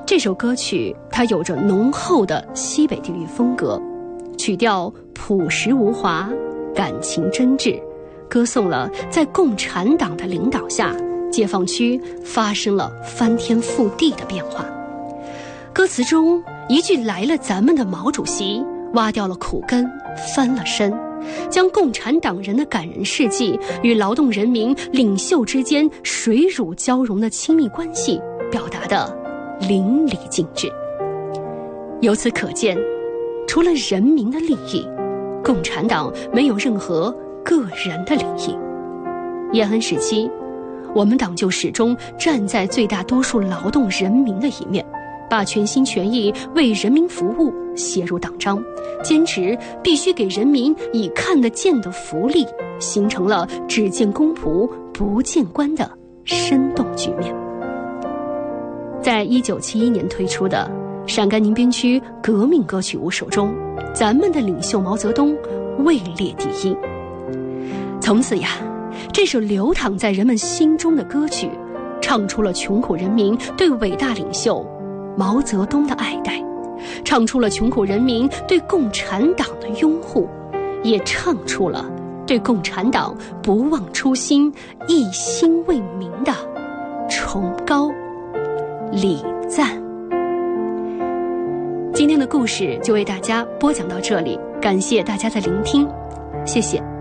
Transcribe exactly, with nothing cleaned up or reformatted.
这首歌曲它有着浓厚的西北地域风格，曲调朴实无华，感情真挚，歌颂了在共产党的领导下，解放区发生了翻天覆地的变化。歌词中一句来了咱们的毛主席，挖掉了苦根，翻了身，将共产党人的感人事迹与劳动人民领袖之间水乳交融的亲密关系表达得淋漓尽致。由此可见，除了人民的利益，共产党没有任何个人的利益。延安时期，我们党就始终站在最大多数劳动人民的一面，把全心全意为人民服务写入党章，坚持必须给人民以看得见的福利，形成了只见公仆不见官的生动局面。在一九七一年推出的陕甘宁边区革命歌曲五首中，咱们的领袖毛泽东位列第一。从此呀，这首流淌在人们心中的歌曲，唱出了穷苦人民对伟大领袖毛泽东的爱戴，唱出了穷苦人民对共产党的拥护，也唱出了对共产党不忘初心、一心为民的崇高礼赞。今天的故事就为大家播讲到这里，感谢大家的聆听，谢谢。